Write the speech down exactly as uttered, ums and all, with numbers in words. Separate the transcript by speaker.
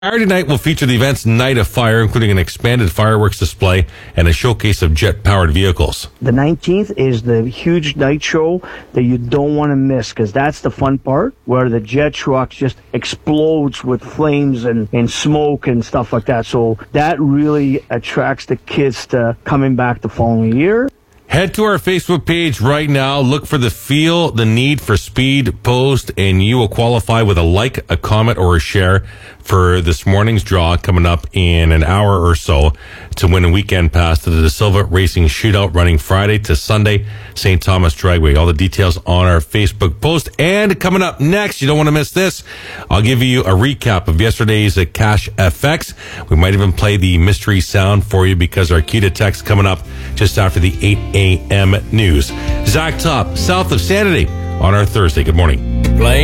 Speaker 1: Saturday night will feature the event's Night of Fire, including an expanded fireworks display and a showcase of jet-powered vehicles.
Speaker 2: The nineteenth is the huge night show that you don't want to miss, because that's the fun part, where the jet truck just explodes with flames and, and smoke and stuff like that. So that really attracts the kids to coming back the following year.
Speaker 1: Head to our Facebook page right now. Look for the Feel the Need for Speed post, and you will qualify with a like, a comment, or a share for this morning's draw coming up in an hour or so to win a weekend pass to the De Silva Racing Shootout running Friday to Sunday, Saint Thomas Dragway. All the details on our Facebook post. And coming up next, you don't want to miss this, I'll give you a recap of yesterday's uh, Cash F X. We might even play the mystery sound for you because our key to text coming up just after the eight a.m. news. Zach Top, South of Sanity on our Thursday. Good morning.